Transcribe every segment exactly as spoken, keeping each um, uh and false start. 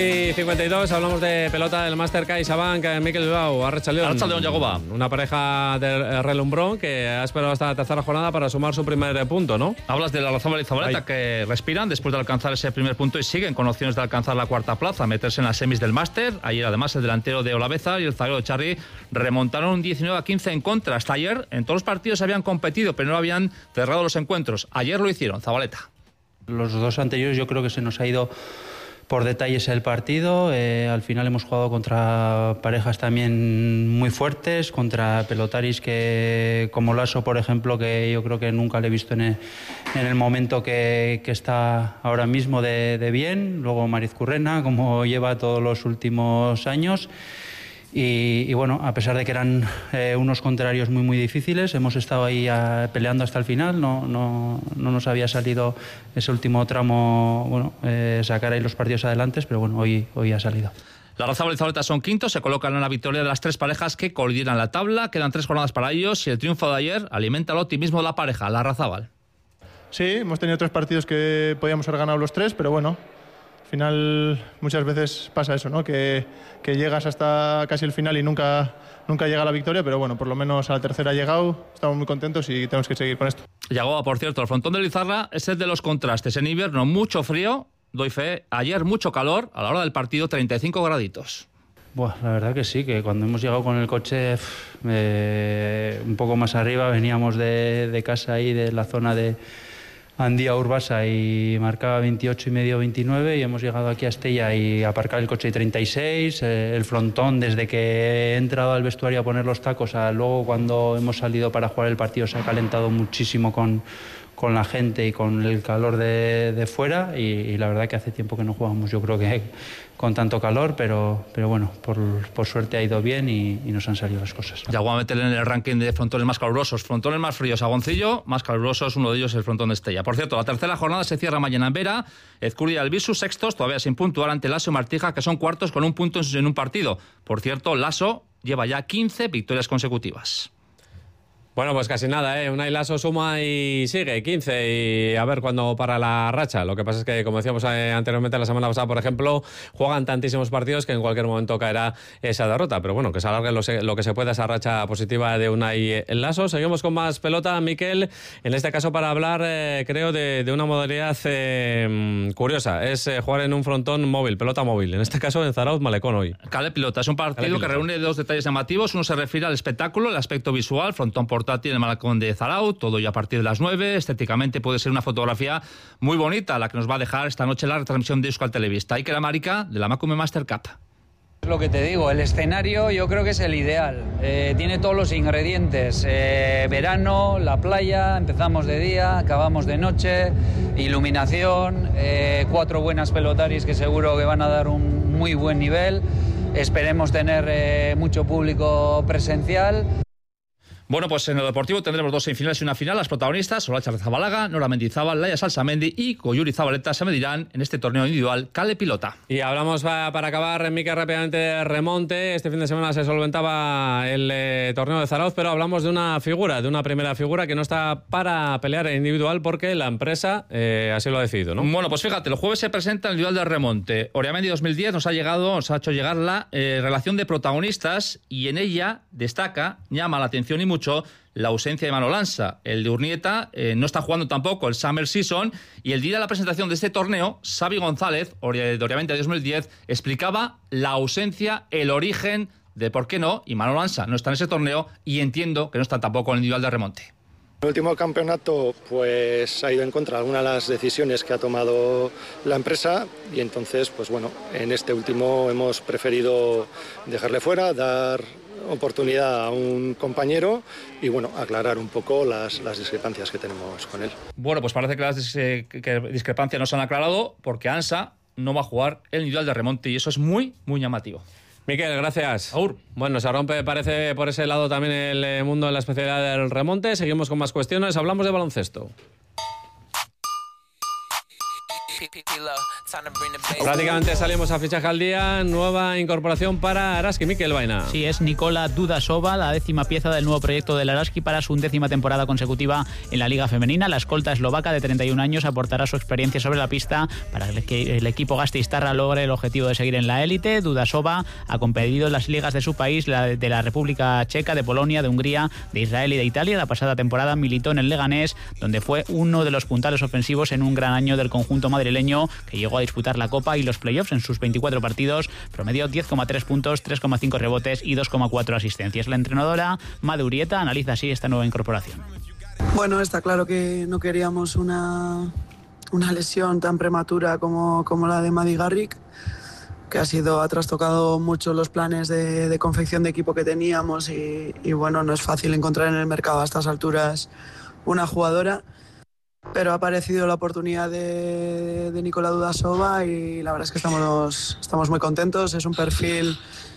Y cincuenta y dos, hablamos de pelota del Máster CaixaBank, Mikel Bilbao, Arratsaldeon. Arratsaldeon, Jacoba. Una pareja de relumbrón que ha esperado hasta la tercera jornada para sumar su primer punto, ¿no? Hablas de Larrazábal y Zabaleta, Ay. que respiran después de alcanzar ese primer punto y siguen con opciones de alcanzar la cuarta plaza, meterse en las semis del Máster. Ayer, además, el delantero de Olaveza y el zaguero de Charri remontaron un diecinueve a quince en contra. Hasta ayer, en todos los partidos habían competido, pero no habían cerrado los encuentros. Ayer lo hicieron, Zabaleta. Los dos anteriores yo creo que se nos ha ido por detalles el partido. Eh, al final hemos jugado contra parejas también muy fuertes, contra pelotaris que, como Lasso, por ejemplo, que yo creo que nunca le he visto en el, en el momento que, que está ahora mismo de, de bien. Luego Mariz Currena, como lleva todos los últimos años. Y, y bueno, a pesar de que eran eh, unos contrarios muy muy difíciles, hemos estado ahí a, peleando hasta el final. No, no, no nos había salido ese último tramo, bueno, eh, sacar ahí los partidos adelante, pero bueno, hoy, hoy ha salido. Larrazábal y Zabaleta son quintos, se colocan en la victoria de las tres parejas que coordinan la tabla. Quedan tres jornadas para ellos y el triunfo de ayer alimenta el optimismo de la pareja, Larrazábal. Sí, hemos tenido tres partidos que podíamos haber ganado los tres, pero bueno, al final muchas veces pasa eso, ¿no? Que, que llegas hasta casi el final y nunca, nunca llega la victoria, pero bueno, por lo menos a la tercera ha llegado, estamos muy contentos y tenemos que seguir con esto. Yagoba, por cierto, el frontón de Lizarra es el de los contrastes. En invierno mucho frío, doy fe, ayer mucho calor, a la hora del partido treinta y cinco graditos. Buah, la verdad que sí, que cuando hemos llegado con el coche eh, un poco más arriba, veníamos de, de casa ahí, de la zona de Andía Urbasa, y marcaba veintiocho y medio, veintinueve, y hemos llegado aquí a Estella y aparcar el coche de treinta y seis, eh, el frontón desde que he entrado al vestuario a poner los tacos a luego cuando hemos salido para jugar el partido se ha calentado muchísimo con, con la gente y con el calor de, de fuera, y, y la verdad que hace tiempo que no jugamos, yo creo que con tanto calor, pero, pero bueno, por, por suerte ha ido bien y, y nos han salido las cosas. Ya voy a meterle en el ranking de frontones más calurosos, frontones más fríos, Agoncillo, más calurosos, uno de ellos el frontón de Estella. Por cierto, la tercera jornada se cierra mañana en Vera, Ezcurdia y Albisu sextos, todavía sin puntuar ante Lasso y Martija, que son cuartos con un punto en un partido. Por cierto, Lasso lleva ya quince victorias consecutivas. Bueno, pues casi nada, ¿eh? Unai Lasso suma y sigue, quince, y a ver cuándo para la racha. Lo que pasa es que, como decíamos eh, anteriormente, la semana pasada, por ejemplo, juegan tantísimos partidos que en cualquier momento caerá esa derrota. Pero bueno, que se alargue lo, se, lo que se pueda esa racha positiva de Unai Lasso. Seguimos con más pelota, Miquel, en este caso para hablar, eh, creo, de, de una modalidad eh, curiosa. Es eh, jugar en un frontón móvil, pelota móvil. En este caso en Zarauz Malecón hoy. Cale Pilota es un partido que reúne dos detalles llamativos. Uno se refiere al espectáculo, el aspecto visual, frontón por portátil en el Malecón de Zarauz, todo ya a partir de las nueve. Estéticamente puede ser una fotografía muy bonita la que nos va a dejar esta noche la retransmisión de Euskal Telebista. Iker Amarica, de la Emakume Master Cup. Es lo que te digo, el escenario yo creo que es el ideal. Eh, tiene todos los ingredientes. Eh, verano, la playa, empezamos de día, acabamos de noche, iluminación, eh, cuatro buenas pelotaris que seguro que van a dar un muy buen nivel. Esperemos tener eh, mucho público presencial. Bueno, pues en lo deportivo tendremos dos semifinales y una final. Las protagonistas, Olacha Zabalaga, Nora Mendizábal, Laia Salsamendi y Koyuri Zabaleta se medirán en este torneo individual Cale Pilota. Y hablamos para, para acabar, Mica, rápidamente de remonte. Este fin de semana se solventaba el eh, torneo de Zarauz, pero hablamos de una figura, de una primera figura que no está para pelear en individual porque la empresa eh, así lo ha decidido, ¿no? Bueno, pues fíjate, el jueves se presenta el individual de remonte. Oriamendi dos mil diez nos ha llegado, nos ha hecho llegar la eh, relación de protagonistas y en ella destaca, llama la atención y mucho, la ausencia de Mano Lanza. El de Urnieta eh, no está jugando tampoco el Summer Season, y el día de la presentación de este torneo, Xavi González, de Oriamente dos mil diez, explicaba la ausencia, el origen de por qué no, y Mano Lanza no está en ese torneo, y entiendo que no está tampoco en el individual de remonte. El último campeonato pues ha ido en contra de algunas de las decisiones que ha tomado la empresa, y entonces pues bueno, en este último hemos preferido dejarle fuera, dar oportunidad a un compañero y bueno, aclarar un poco las, las discrepancias que tenemos con él. Bueno, pues parece que las eh, que discrepancias no se han aclarado porque ANSA no va a jugar el individual de remonte y eso es muy, muy llamativo. Miquel, gracias. Aur. Bueno, se rompe, parece, por ese lado también el mundo de la especialidad del remonte. Seguimos con más cuestiones. Hablamos de baloncesto. Prácticamente salimos a fichaje al día. Nueva incorporación para Araski. Mikel Baena. Sí, es Nikola Dudasova, la décima pieza del nuevo proyecto del Araski para su undécima temporada consecutiva en la Liga Femenina. La escolta eslovaca de treinta y un años aportará su experiencia sobre la pista para que el equipo Gasteiztarra logre el objetivo de seguir en la élite. Dudasova ha competido en las ligas de su país, la de la República Checa, de Polonia, de Hungría, de Israel y de Italia. La pasada temporada militó en el Leganés, donde fue uno de los puntales ofensivos en un gran año del conjunto madrileño, que llegó a disputar la Copa y los playoffs en sus veinticuatro partidos. Promedió diez coma tres puntos, tres coma cinco rebotes y dos coma cuatro asistencias. La entrenadora Made Urieta analiza así esta nueva incorporación. Bueno, está claro que no queríamos una, una lesión tan prematura como, como la de Madi Garrick, que ha sido ha trastocado mucho los planes de, de confección de equipo que teníamos y, y bueno, no es fácil encontrar en el mercado a estas alturas una jugadora, pero ha aparecido la oportunidad de, de Nikola Dudasova y la verdad es que estamos, estamos muy contentos. Es un perfil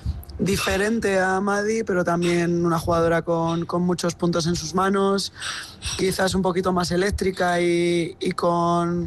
diferente a Madi, pero también una jugadora con, con muchos puntos en sus manos, quizás un poquito más eléctrica y, y con...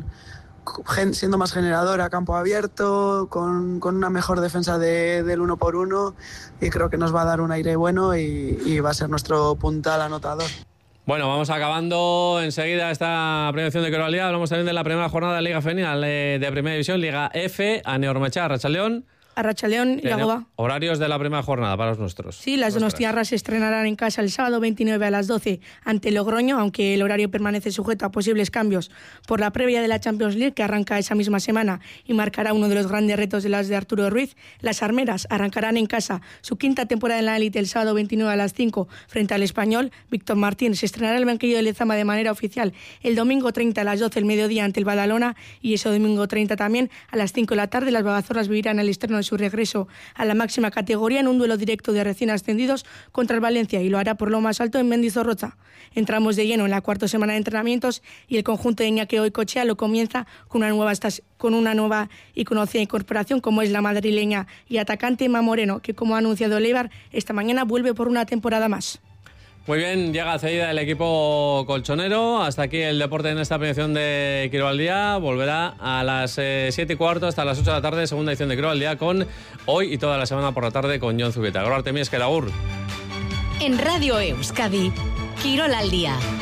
siendo más generadora a campo abierto, con, con una mejor defensa de, del uno por uno, y creo que nos va a dar un aire bueno y, y va a ser nuestro puntal anotador. Bueno, vamos acabando enseguida esta primera edición de Quirolaldía. Hablamos también de la primera jornada de Liga Femenina de Primera División, Liga F, a Neormechá, Arratsaldeon. Arratsaldeon y Agoba. Horarios de la primera jornada para los nuestros. Sí, las donostiarras se estrenarán en casa el sábado veintinueve a las doce ante Logroño, aunque el horario permanece sujeto a posibles cambios por la previa de la Champions League, que arranca esa misma semana y marcará uno de los grandes retos de las de Arturo Ruiz. Las armeras arrancarán en casa su quinta temporada en la élite el sábado veintinueve a las cinco frente al Español. Víctor Martín se estrenará el banquillo de Lezama de manera oficial el domingo treinta a las doce el mediodía ante el Badalona, y ese domingo treinta también a las cinco de la tarde las Bagazorras vivirán el estreno de su regreso a la máxima categoría en un duelo directo de recién ascendidos contra el Valencia, y lo hará por lo más alto en Mendizorroza. Entramos de lleno en la cuarta semana de entrenamientos y el conjunto de Iñaki Goicoechea lo comienza con una nueva con una nueva y conocida incorporación, como es la madrileña y atacante Emma Moreno, que, como ha anunciado el Eibar, esta mañana vuelve por una temporada más. Muy bien, llega cedida el equipo colchonero. Hasta aquí el deporte en esta premiación de Quirolaldía. Volverá a las eh, siete y cuarto hasta las ocho de la tarde, segunda edición de Quirolaldía, con hoy y toda la semana por la tarde con Jon Zubieta. Gero Artemis, que Agur. En Radio Euskadi, Quirolaldía.